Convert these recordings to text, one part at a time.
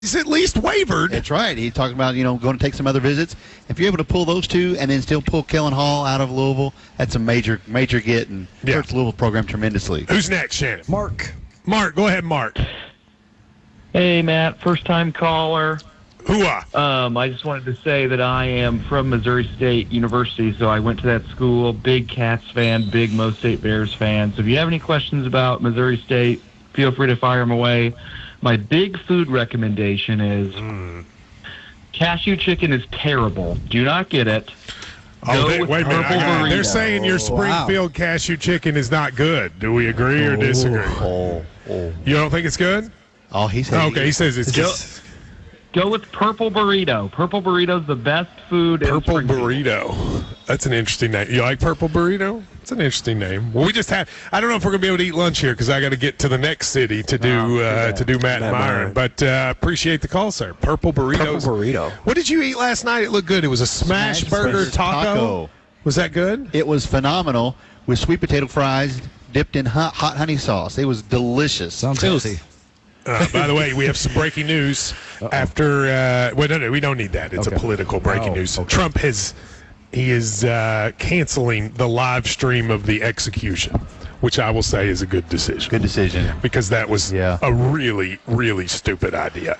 He's at least wavered. That's right. He's talking about, going to take some other visits. If you're able to pull those two and then still pull Kellen Hall out of Louisville, that's a major get and hurts Louisville program tremendously. Who's next, Shannon? Mark. Mark, go ahead, Mark. Hey, Matt, first-time caller. Hooah. I just wanted to say that I am from Missouri State University, so I went to that school. Big Cats fan, big Mo State Bears fan. So if you have any questions about Missouri State, feel free to fire them away. My big food recommendation is cashew chicken is terrible. Do not get it. Wait a minute. They're saying your Springfield cashew chicken is not good. Do we agree or disagree? You don't think it's good? Oh, he says. Okay, he says it's good. Go with Purple Burrito. Purple Burrito's the best food. Purple Burrito. That's an interesting name. You like Purple Burrito? It's an interesting name. Well, I don't know if we're going to be able to eat lunch here because I got to get to the next city to do Matt and Myron. But appreciate the call, sir. Purple Burritos. Purple Burrito. What did you eat last night? It looked good. It was a smash burger taco. Was that good? It was phenomenal with sweet potato fries dipped in hot honey sauce. It was delicious. Sounds healthy. By the way, we have some breaking news. After no, we don't need that. It's a political breaking news. Okay. Trump is canceling the live stream of the execution, which I will say is a good decision. Good decision. Because that was a really, really stupid idea.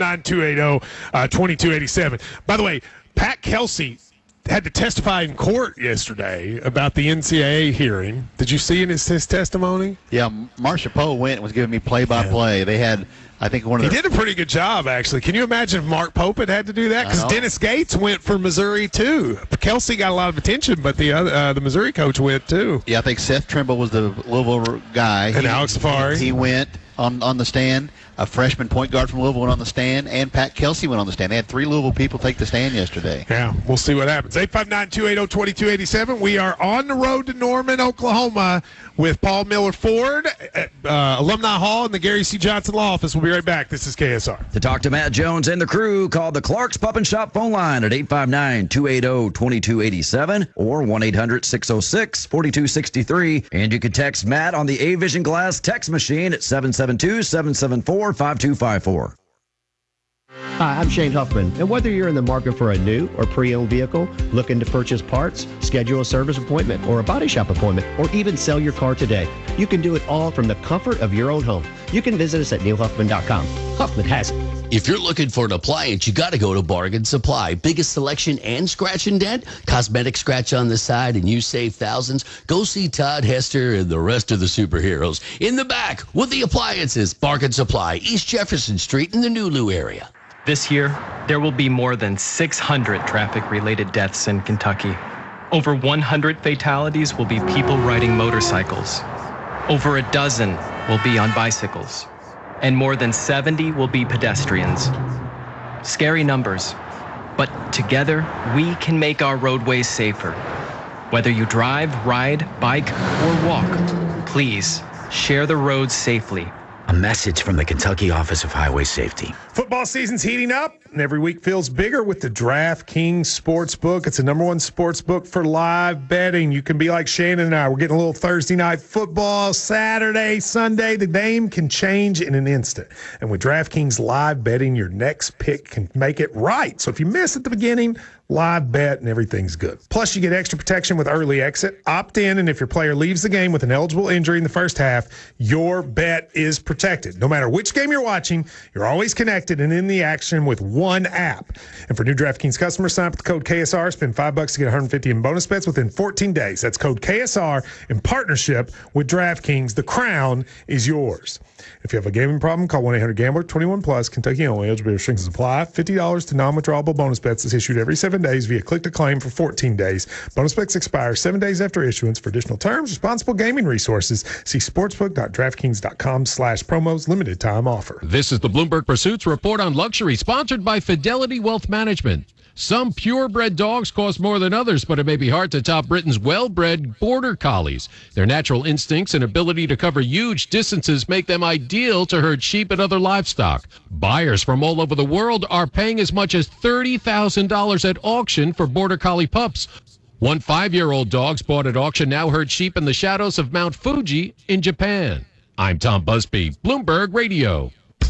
859-280-2287. By the way, Pat Kelsey had to testify in court yesterday about the NCAA hearing. Did you see his testimony? Yeah, Marsha Poe went and was giving me play-by-play. They had, I think, He did a pretty good job, actually. Can you imagine if Mark Pope had to do that? Because Dennis Gates went for Missouri, too. Kelsey got a lot of attention, but the Missouri coach went, too. Yeah, I think Seth Trimble was the Louisville guy. And Alex Safari. He went on the stand. A freshman point guard from Louisville went on the stand, and Pat Kelsey went on the stand. They had 3 Louisville people take the stand yesterday. Yeah, we'll see what happens. 859-280-2287. We are on the road to Norman, Oklahoma with Paul Miller Ford at Alumni Hall in the Gary C. Johnson Law Office. We'll be right back. This is KSR. To talk to Matt Jones and the crew, call the Clark's Pup and Shop phone line at 859-280-2287 or 1-800-606-4263. And you can text Matt on the A-Vision Glass text machine at 772-774-5254. Hi, I'm Shane Huffman, and whether you're in the market for a new or pre-owned vehicle, looking to purchase parts, schedule a service appointment or a body shop appointment, or even sell your car today, you can do it all from the comfort of your own home. You can visit us at neilhuffman.com. Huffman has it. If you're looking for an appliance, you got to go to Bargain Supply. Biggest selection and scratch and dent, cosmetic scratch on the side, and you save thousands. Go see Todd Hester and the rest of the superheroes in the back with the appliances. Bargain Supply, East Jefferson Street in the Nulu area. This year, there will be more than 600 traffic-related deaths in Kentucky. Over 100 fatalities will be people riding motorcycles. Over a dozen will be on bicycles. And more than 70 will be pedestrians. Scary numbers, but together we can make our roadways safer. Whether you drive, ride, bike, or walk, please share the roads safely. A message from the Kentucky Office of Highway Safety. Football season's heating up, and every week feels bigger with the DraftKings Sportsbook. It's the #1 sportsbook for live betting. You can be like Shannon and I. We're getting a little Thursday night football, Saturday, Sunday. The game can change in an instant. And with DraftKings live betting, your next pick can make it right. So if you miss at the beginning, live bet and everything's good. Plus, you get extra protection with early exit. Opt in, and if your player leaves the game with an eligible injury in the first half, your bet is protected. No matter which game you're watching, you're always connected and in the action with one app. And for new DraftKings customers, sign up with the code KSR. Spend $5 to get $150 in bonus bets within 14 days. That's code KSR in partnership with DraftKings. The crown is yours. If you have a gaming problem, call 1-800-GAMBLER. 21 plus, Kentucky only. Eligibility restrictions apply. $50 to non-withdrawable bonus bets is issued every 7 days via click-to-claim for 14 days. Bonus bets expire 7 days after issuance. For additional terms, responsible gaming resources, see sportsbook.draftkings.com/promos. Limited time offer. This is the Bloomberg Pursuits Report on Luxury, sponsored by Fidelity Wealth Management. Some purebred dogs cost more than others, but it may be hard to top Britain's well-bred Border Collies. Their natural instincts and ability to cover huge distances make them ideal to herd sheep and other livestock. Buyers from all over the world are paying as much as $30,000 at auction for Border Collie pups. One 5-year-old dog bought at auction now herd sheep in the shadows of Mount Fuji in Japan. I'm Tom Busby, Bloomberg Radio.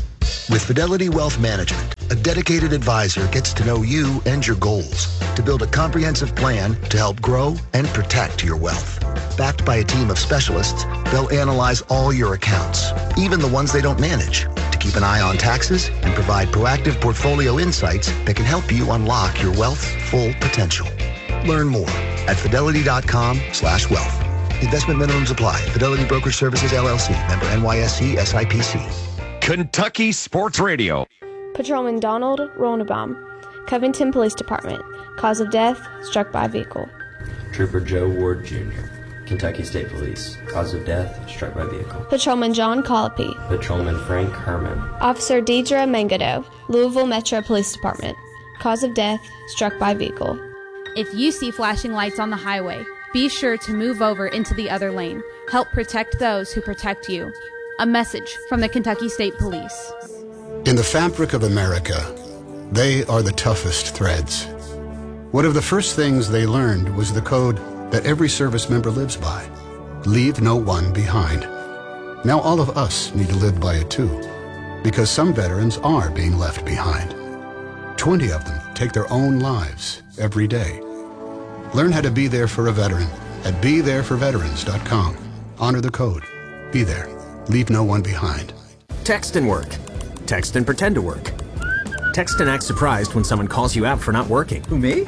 With Fidelity Wealth Management, a dedicated advisor gets to know you and your goals to build a comprehensive plan to help grow and protect your wealth. Backed by a team of specialists, they'll analyze all your accounts, even the ones they don't manage, to keep an eye on taxes and provide proactive portfolio insights that can help you unlock your wealth's full potential. Learn more at fidelity.com/wealth. Investment minimums apply. Fidelity Brokerage Services, LLC. Member NYSE SIPC. Kentucky Sports Radio. Patrolman Donald Ronnebaum, Covington Police Department. Cause of death, struck by vehicle. Trooper Joe Ward Jr., Kentucky State Police. Cause of death, struck by vehicle. Patrolman John Colopy. Patrolman Frank Herman. Officer Deidre Mangado, Louisville Metro Police Department. Cause of death, struck by vehicle. If you see flashing lights on the highway, be sure to move over into the other lane. Help protect those who protect you. A message from the Kentucky State Police. In the fabric of America, they are the toughest threads. One of the first things they learned was the code that every service member lives by. Leave no one behind. Now all of us need to live by it too, because some veterans are being left behind. 20 of them take their own lives every day. Learn how to be there for a veteran at BeThereForVeterans.com. Honor the code. Be there. Leave no one behind. Text and work. Text and pretend to work. Text and act surprised when someone calls you out for not working. Who, me?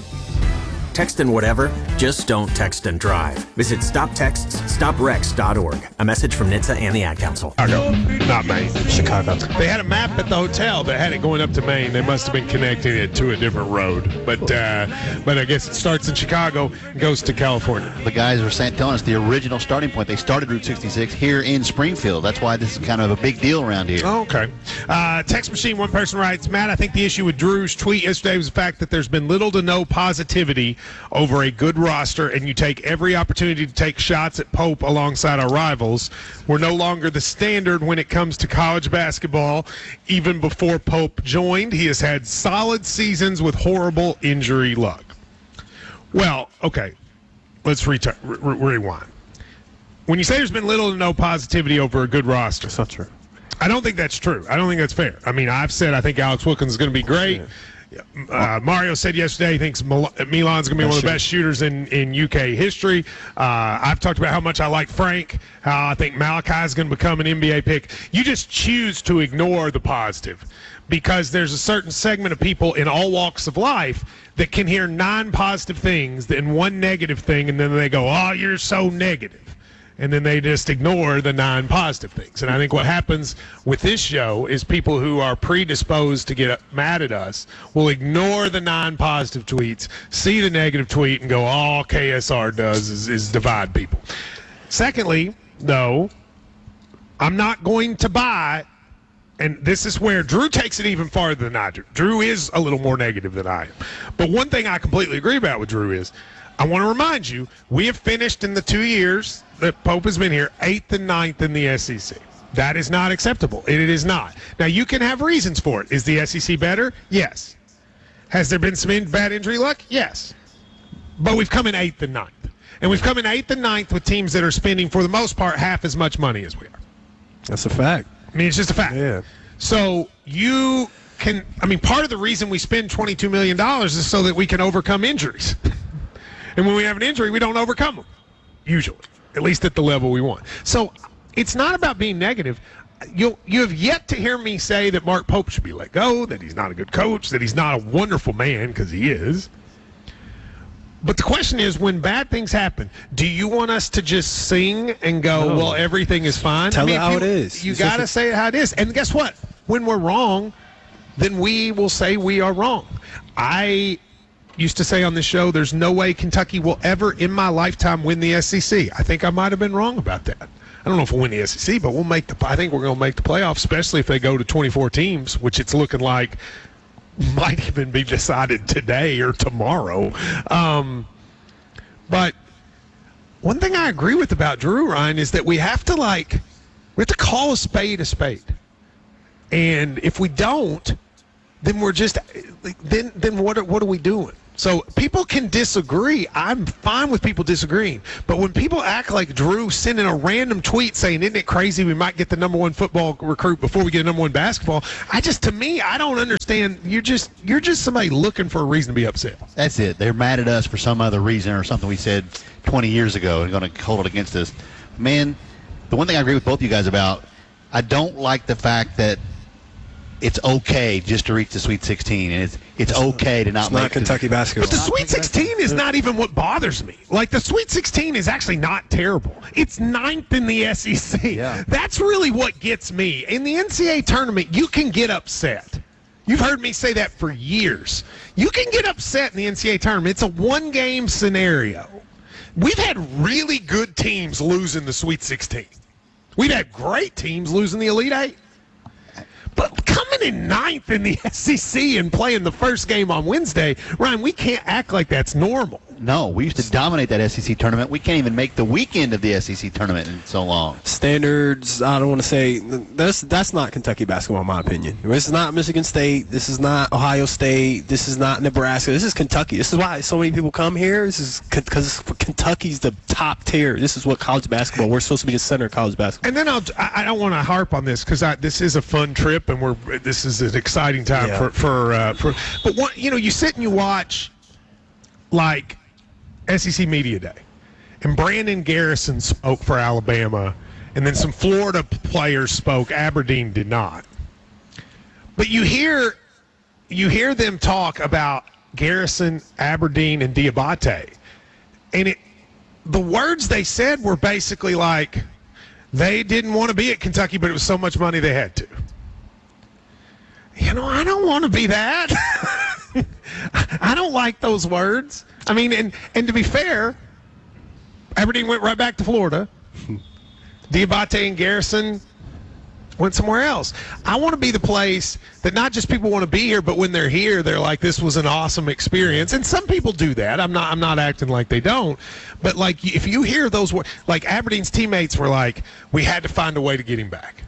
Text and whatever, just don't text and drive. Visit StopTextsStopWrecks.org. A message from NHTSA and the Ad Council. Chicago, not Maine. Chicago. They had a map at the hotel that had it going up to Maine. They must have been connecting it to a different road. But I guess it starts in Chicago and goes to California. The guys are telling us the original starting point. They started Route 66 here in Springfield. That's why this is kind of a big deal around here. Oh, okay. Text machine, one person writes, Matt, I think the issue with Drew's tweet yesterday was the fact that there's been little to no positivity over a good roster, and you take every opportunity to take shots at Pope alongside our rivals. We're no longer the standard when it comes to college basketball. Even before Pope joined, he has had solid seasons with horrible injury luck. Well, okay, let's rewind. When you say there's been little to no positivity over a good roster, that's not true. I don't think that's true. I don't think that's fair. I mean, I've said I think Alex Wilkins is going to be great. Mario said yesterday he thinks Milan's going to be one of the best shooters in UK history. I've talked about how much I like Frank, how I think Malachi is going to become an NBA pick. You just choose to ignore the positive because there's a certain segment of people in all walks of life that can hear 9 positive things and 1 negative thing, and then they go, oh, you're so negative. And then they just ignore the 9 positive things. And I think what happens with this show is people who are predisposed to get mad at us will ignore the 9 positive tweets, see the negative tweet, and go, all KSR does is divide people. Secondly, though, I'm not going to buy, and this is where Drew takes it even farther than I do. Drew is a little more negative than I am. But one thing I completely agree about with Drew is, I want to remind you, we have finished in the 2 years that Pope has been here 8th and 9th in the SEC. That is not acceptable. It is not. Now, you can have reasons for it. Is the SEC better? Yes. Has there been some bad injury luck? Yes. But we've come in 8th and 9th. And we've come in 8th and 9th with teams that are spending, for the most part, half as much money as we are. That's a fact. I mean, it's just a fact. Yeah. So you can, I mean, part of the reason we spend $22 million is so that we can overcome injuries. And when we have an injury, we don't overcome them, usually, at least at the level we want. So it's not about being negative. You have yet to hear me say that Mark Pope should be let go, that he's not a good coach, that he's not a wonderful man, because he is. But the question is, when bad things happen, do you want us to just sing and go, well, everything is fine? Tell it how it is. You got to say it how it is. And guess what? When we're wrong, then we will say we are wrong. I used to say on this show, there's no way Kentucky will ever in my lifetime win the SEC. I think I might have been wrong about that. I don't know if we'll win the SEC, but I think we're going to make the playoffs, especially if they go to 24 teams, which it's looking like might even be decided today or tomorrow. But one thing I agree with about Drew, Ryan, is that we have to call a spade a spade. And if we don't, then we're just then what are we doing? So people can disagree. I'm fine with people disagreeing. But when people act like Drew sending a random tweet saying, isn't it crazy we might get the number one football recruit before we get a number one basketball, to me, I don't understand. You're just somebody looking for a reason to be upset. That's it. They're mad at us for some other reason or something we said 20 years ago and going to hold it against us. Man, the one thing I agree with both you guys about, I don't like the fact that it's okay just to reach the Sweet 16, and it's okay to not make Kentucky basketball. But the Sweet 16 is not even what bothers me. Like, the Sweet 16 is actually not terrible. It's 9th in the SEC. Yeah. That's really what gets me. In the NCAA tournament, you can get upset. You've heard me say that for years. You can get upset in the NCAA tournament. It's a one-game scenario. We've had really good teams losing the Sweet 16. We've had great teams losing the Elite Eight. But coming in 9th in the SEC and playing the first game on Wednesday, Ryan, we can't act like that's normal. No, we used to dominate that SEC tournament. We can't even make the weekend of the SEC tournament in so long. Standards, I don't want to say, that's not Kentucky basketball in my opinion. This is not Michigan State. This is not Ohio State. This is not Nebraska. This is Kentucky. This is why so many people come here. This is because Kentucky's the top tier. This is what college basketball, we're supposed to be the center of college basketball. And then I don't want to harp on this because this is a fun trip and this is an exciting time but what, you sit and you watch like SEC Media Day, and Brandon Garrison spoke for Alabama, and then some Florida players spoke. Aberdeen did not. But you hear them talk about Garrison, Aberdeen, and Diabate, and the words they said were basically like they didn't want to be at Kentucky, but it was so much money they had to. I don't want to be that. I don't like those words. I mean, and to be fair, Aberdeen went right back to Florida. Diabate and Garrison went somewhere else. I want to be the place that not just people want to be here, but when they're here, they're like, this was an awesome experience. And some people do that. I'm not acting like they don't. But like, if you hear those words, like Aberdeen's teammates were like, we had to find a way to get him back.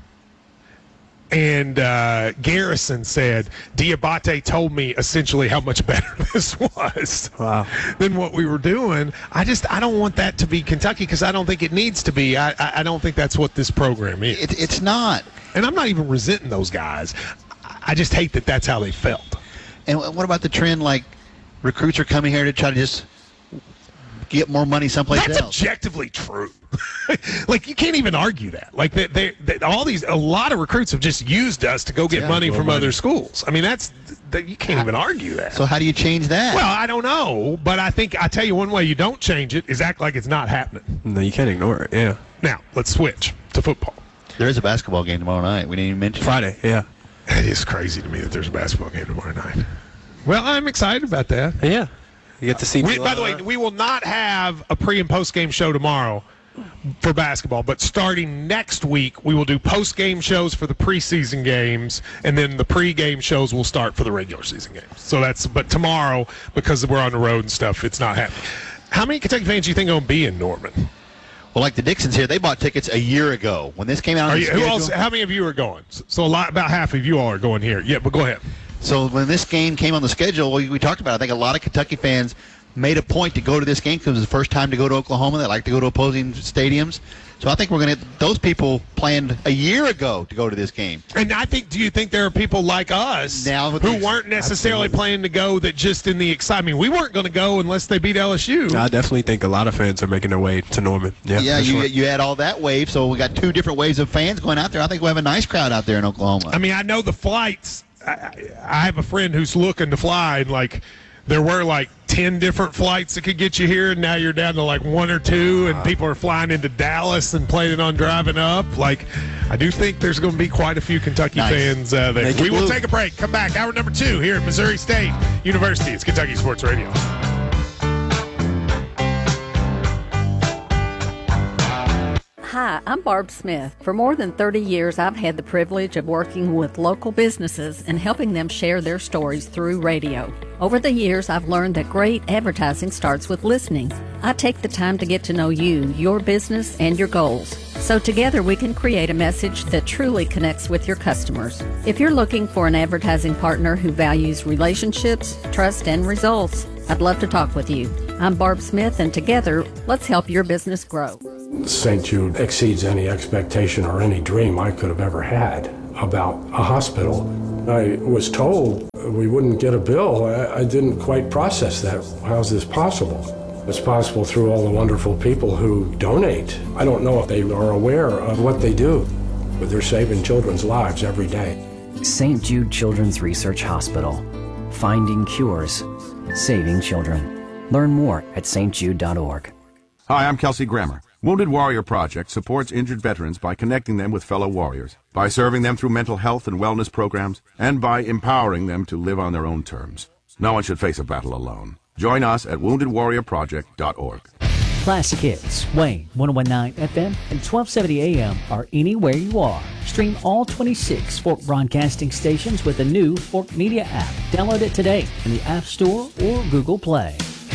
And Garrison said, Diabate told me essentially how much better this was than what we were doing. I don't want that to be Kentucky because I don't think it needs to be. I don't think that's what this program is. It's not. And I'm not even resenting those guys. I just hate that that's how they felt. And what about the trend like recruits are coming here to try to just get more money someplace else? That's objectively true. Like, you can't even argue that. Like, a lot of recruits have just used us to go get money from other schools. I mean, you can't even argue that. So how do you change that? Well, I don't know, but I tell you one way you don't change it is act like it's not happening. No, you can't ignore it, yeah. Now, let's switch to football. There is a basketball game tomorrow night. We didn't even mention Friday, yeah. It is crazy to me that there's a basketball game tomorrow night. Well, I'm excited about that. Yeah. You get to see. By the way, we will not have a pre- and post-game show tomorrow for basketball, but starting next week, we will do post-game shows for the preseason games, and then the pre-game shows will start for the regular season games. So but tomorrow, because we're on the road and stuff, it's not happening. How many Kentucky fans do you think are going to be in Norman? Well, like the Dixons here, they bought tickets a year ago when this came out. How many of you are going? So about half of you all are going here. Yeah, but go ahead. So when this game came on the schedule, we talked about it. I think a lot of Kentucky fans made a point to go to this game because it was the first time to go to Oklahoma. They like to go to opposing stadiums. So I think we're going to get those people planned a year ago to go to this game. And do you think there are people like us who weren't necessarily planning to go that just in the excitement? I mean, we weren't going to go unless they beat LSU. I definitely think a lot of fans are making their way to Norman. Yeah, you had all that wave, so we got two different waves of fans going out there. I think we'll have a nice crowd out there in Oklahoma. I mean, I know the flights. I have a friend who's looking to fly, and there were 10 different flights that could get you here, and now you're down to 1 or 2, and people are flying into Dallas and planning on driving up. I do think there's going to be quite a few Kentucky fans there. We will take a break. Come back. Hour number 2 here at Missouri State University. It's Kentucky Sports Radio. Hi, I'm Barb Smith. For more than 30 years, I've had the privilege of working with local businesses and helping them share their stories through radio. Over the years, I've learned that great advertising starts with listening. I take the time to get to know you, your business, and your goals. So together we can create a message that truly connects with your customers. If you're looking for an advertising partner who values relationships, trust, and results, I'd love to talk with you. I'm Barb Smith, and together, let's help your business grow. St. Jude exceeds any expectation or any dream I could have ever had about a hospital. I was told we wouldn't get a bill. I didn't quite process that. How's this possible? It's possible through all the wonderful people who donate. I don't know if they are aware of what they do, but they're saving children's lives every day. St. Jude Children's Research Hospital. Finding cures. Saving children. Learn more at stjude.org. Hi, I'm Kelsey Grammer. Wounded Warrior Project supports injured veterans by connecting them with fellow warriors, by serving them through mental health and wellness programs, and by empowering them to live on their own terms. No one should face a battle alone. Join us at woundedwarriorproject.org. Classic Hits, Wayne, 101.9 FM and 1270 AM are anywhere you are. Stream all 26 Fork Broadcasting stations with the new Fork Media app. Download it today in the App Store or Google Play.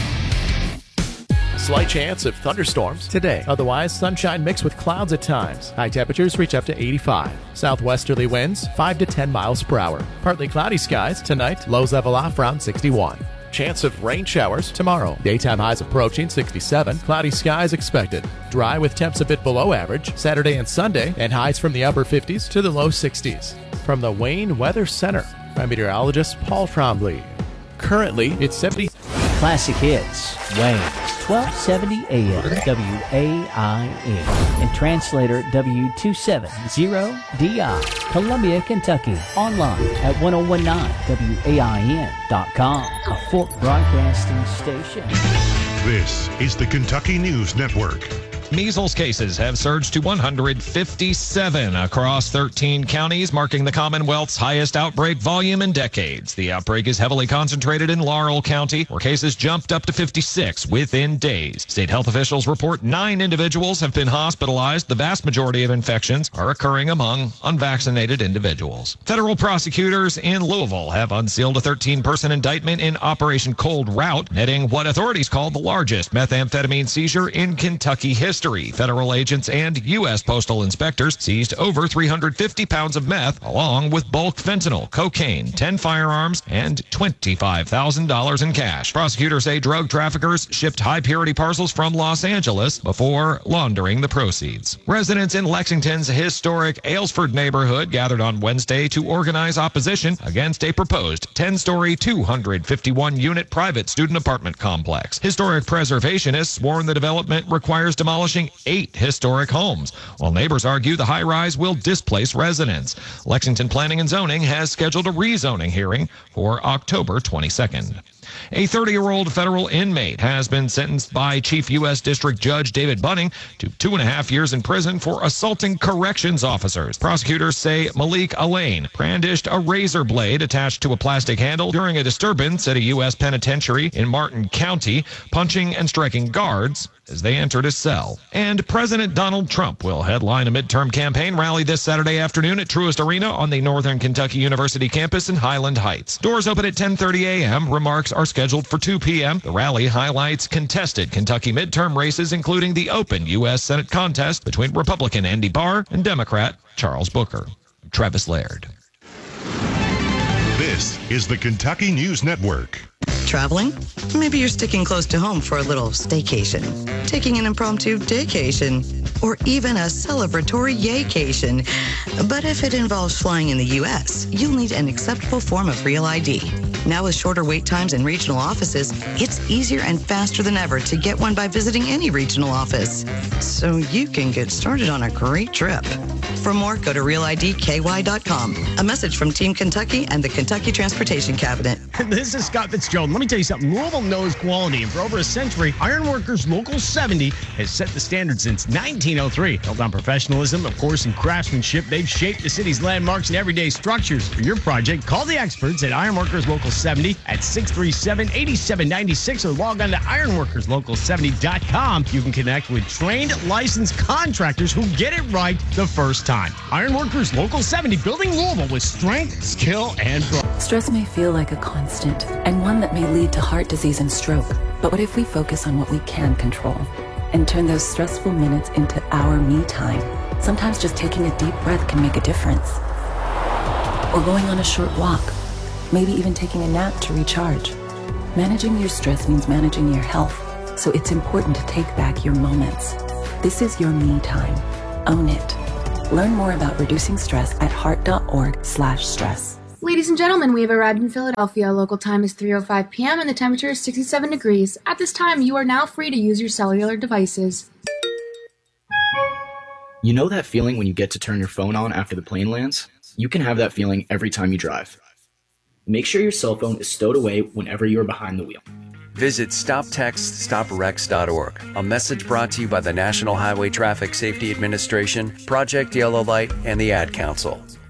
Slight chance of thunderstorms today. Otherwise, sunshine mixed with clouds at times. High temperatures reach up to 85. Southwesterly winds 5 to 10 miles per hour. Partly cloudy skies tonight. Lows level off around 61. Chance of rain showers tomorrow. Daytime highs approaching 67. Cloudy skies expected. Dry with temps a bit below average Saturday and Sunday, and highs from the upper 50s to the low 60s. From the Wayne Weather Center, I'm meteorologist Paul Trombley. Currently, it's 70. Classic Hits, Wayne, 1270 AM, WAIN, and translator W270DI, Columbia, Kentucky. Online at 1019WAIN.com, a Fork Broadcasting station. This is the Kentucky News Network. Measles cases have surged to 157 across 13 counties, marking the Commonwealth's highest outbreak volume in decades. The outbreak is heavily concentrated in Laurel County, where cases jumped up to 56 within days. State health officials report 9 individuals have been hospitalized. The vast majority of infections are occurring among unvaccinated individuals. Federal prosecutors in Louisville have unsealed a 13-person indictment in Operation Cold Route, netting what authorities call the largest methamphetamine seizure in Kentucky history. Federal agents and U.S. postal inspectors seized over 350 pounds of meth, along with bulk fentanyl, cocaine, 10 firearms, and $25,000 in cash. Prosecutors say drug traffickers shipped high-purity parcels from Los Angeles before laundering the proceeds. Residents in Lexington's historic Aylesford neighborhood gathered on Wednesday to organize opposition against a proposed 10-story, 251-unit private student apartment complex. Historic preservationists warn the development requires demolishing 8 historic homes, while neighbors argue the high-rise will displace residents. Lexington Planning and Zoning has scheduled a rezoning hearing for October 22nd. A 30-year-old federal inmate has been sentenced by Chief U.S. District Judge David Bunning to 2.5 years in prison for assaulting corrections officers. Prosecutors say Malik Alain brandished a razor blade attached to a plastic handle during a disturbance at a U.S. penitentiary in Martin County, punching and striking guards as they entered his cell. And President Donald Trump will headline a midterm campaign rally this Saturday afternoon at Truist Arena on the Northern Kentucky University campus in Highland Heights. Doors open at 10:30 a.m. Remarks are scheduled for 2 p.m. The rally highlights contested Kentucky midterm races, including the open U.S. Senate contest between Republican Andy Barr and Democrat Charles Booker. Travis Laird. This is the Kentucky News Network. Traveling? Maybe you're sticking close to home for a little staycation, taking an impromptu daycation, or even a celebratory yaycation. But if it involves flying in the U.S., you'll need an acceptable form of Real ID. Now with shorter wait times in regional offices, it's easier and faster than ever to get one by visiting any regional office. So you can get started on a great trip. For more, go to RealIDKY.com. A message from Team Kentucky and the Kentucky Transportation Cabinet. This is Scott Fitzgerald. Let me tell you something. Louisville knows quality, and for over a century, Ironworkers Local 70 has set the standard since 1903. Built on professionalism, of course, and craftsmanship, they've shaped the city's landmarks and everyday structures. For your project, call the experts at Ironworkers Local 70 at 637-8796 or log on to ironworkerslocal70.com. You can connect with trained, licensed contractors who get it right the first time. Ironworkers Local 70, building Louisville with strength, skill, and pride. Stress may feel like a constant and one that may lead to heart disease and stroke. But what if we focus on what we can control and turn those stressful minutes into our me time? Sometimes just taking a deep breath can make a difference. Or going on a short walk, maybe even taking a nap to recharge. Managing your stress means managing your health, so it's important to take back your moments. This is your me time. Own it. Learn more about reducing stress at heart.org/stress. Ladies and gentlemen, we have arrived in Philadelphia. Local time is 3:05 p.m. and the temperature is 67 degrees. At this time, you are now free to use your cellular devices. You know that feeling when you get to turn your phone on after the plane lands? You can have that feeling every time you drive. Make sure your cell phone is stowed away whenever you are behind the wheel. Visit StopTextStopWrecks.org. A message brought to you by the National Highway Traffic Safety Administration, Project Yellow Light, and the Ad Council.